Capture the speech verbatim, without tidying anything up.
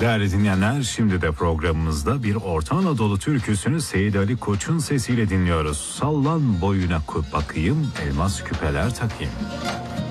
Değerli dinleyenler, şimdi de programımızda bir Orta Anadolu türküsünü Seyit Ali Koç'un sesiyle dinliyoruz. Sallan boyuna bakayım, elmas küpeler takayım.